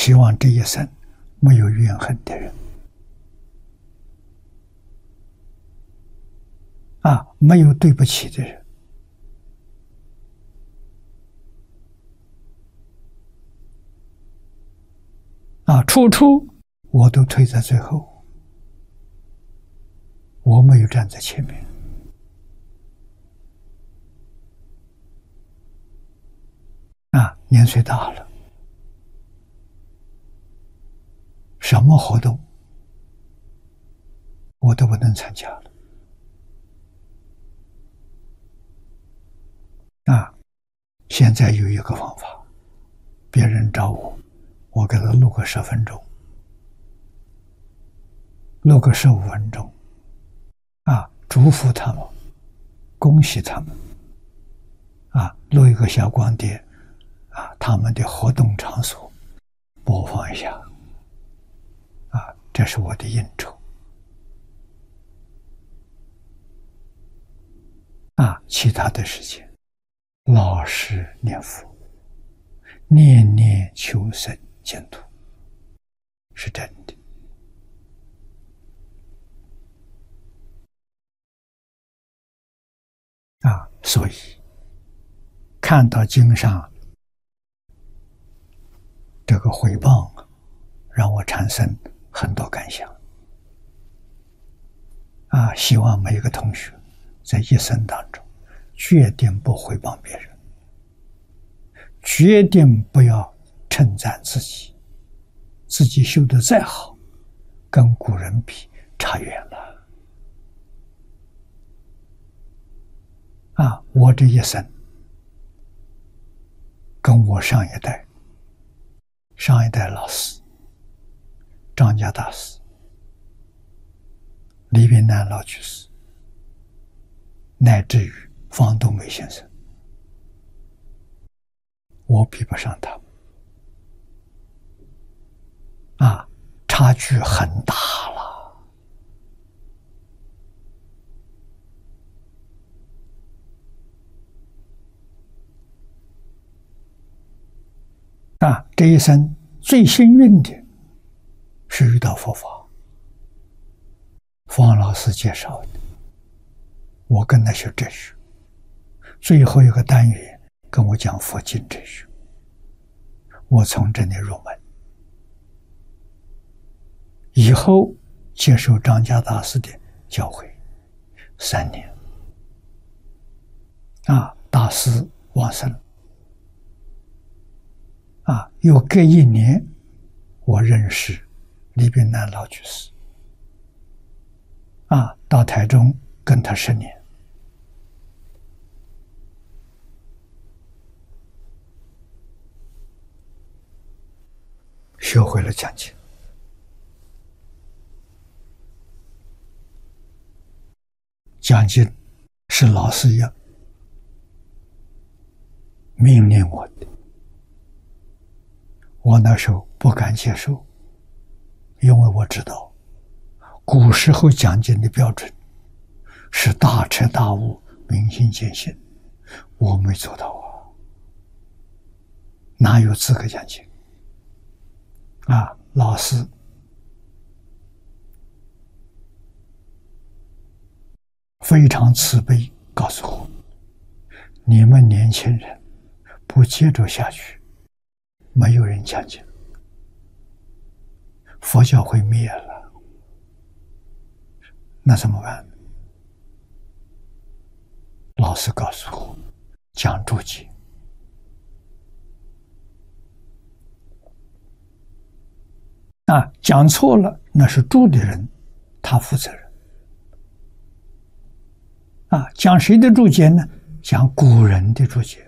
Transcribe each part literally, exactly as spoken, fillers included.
希望这一生没有怨恨的人，啊，没有对不起的人，啊，处处我都推在最后，我没有站在前面。啊，年岁大了，什么活动我都不能参加了。啊，现在有一个方法，别人找我，我给他录个十分钟，录个十五分钟，啊，祝福他们，恭喜他们，啊，录一个小光碟，啊，他们的活动场所播放一下，啊，这是我的应酬。啊，其他的事情，老实念佛，念念求生净土，是真的。啊，所以看到经上这个回报，让我产生很多感想。啊，希望每一个同学在一生当中，决定不诽谤别人，决定不要称赞自己，自己修得再好，跟古人比差远了。啊，我这一生跟我上一代上一代老师张家大师、李炳南老居士，乃至于方东梅先生，我比不上他们。啊，差距很大了。啊，这一生最幸运的是遇到佛法，方老师介绍的，我跟他学哲学，最后一个单元跟我讲佛经哲学，我从这里入门，以后接受张家大师的教诲三年，啊，大师往生，啊，又隔一年，我认识李炳南老居士，啊，到台中跟他十年，学会了讲经。讲经是老师要命令我的，我那时候不敢接受，因为我知道古时候讲经的标准是大彻大悟、明心见性，我没做到啊，哪有资格讲经啊？老师非常慈悲，告诉我，你们年轻人不接着下去，没有人讲经，佛教会灭了，那怎么办？老师告诉我，讲注解，啊，讲错了，那是注的人，他负责任。啊，讲谁的注解呢？讲古人的注解。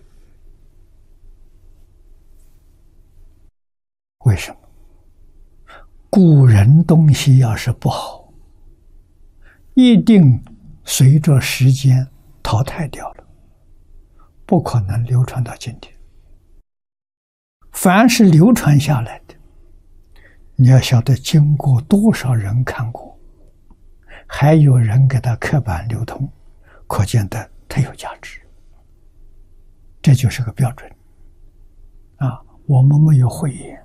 为什么？古人东西要是不好，一定随着时间淘汰掉了，不可能流传到今天。凡是流传下来的，你要晓得经过多少人看过，还有人给它刻板流通，可见的它有价值，这就是个标准。啊，我们没有慧眼，